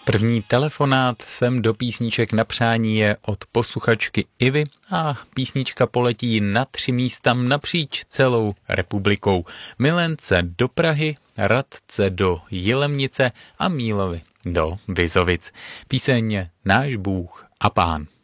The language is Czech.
První telefonát sem do písniček na přání je od posluchačky Ivy a písnička poletí na 3 místa napříč celou republikou. Milence do Prahy, Radce do Jilemnice a Mílovi do Vizovic. Píseň Náš Bůh a Pán.